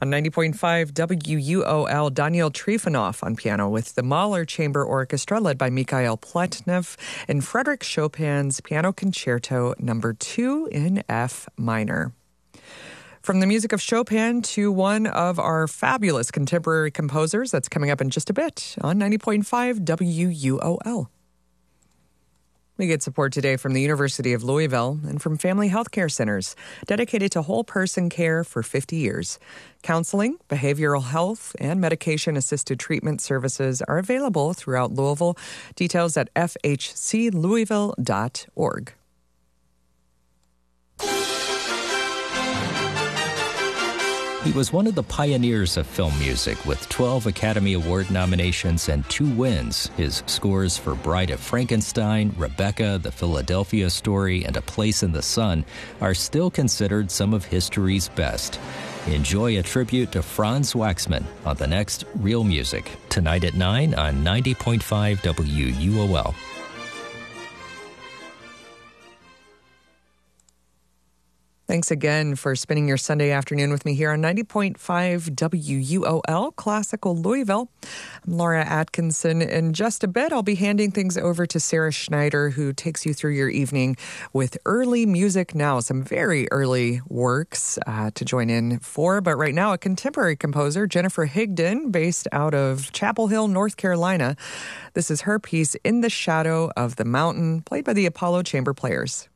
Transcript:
On 90.5 WUOL, Daniel Trifonov on piano with the Mahler Chamber Orchestra led by Mikhail Pletnev and Frédéric Chopin's Piano Concerto No. 2 in F minor. From the music of Chopin to one of our fabulous contemporary composers, that's coming up in just a bit on 90.5 WUOL. We get support today from the University of Louisville and from Family Healthcare Centers, dedicated to whole person care for 50 years. Counseling, behavioral health, and medication-assisted treatment services are available throughout Louisville. Details at fhclouisville.org. He was one of the pioneers of film music with 12 Academy Award nominations and 2 wins. His scores for Bride of Frankenstein, Rebecca, The Philadelphia Story, and A Place in the Sun are still considered some of history's best. Enjoy a tribute to Franz Waxman on the next Real Music, tonight at 9 on 90.5 WUOL. Thanks again for spending your Sunday afternoon with me here on 90.5 WUOL, Classical Louisville. I'm Laura Atkinson. In just a bit, I'll be handing things over to Sarah Schneider, who takes you through your evening with early music now, some very early works to join in for. But right now, a contemporary composer, Jennifer Higdon, based out of Chapel Hill, North Carolina. This is her piece, In the Shadow of the Mountain, played by the Apollo Chamber Players.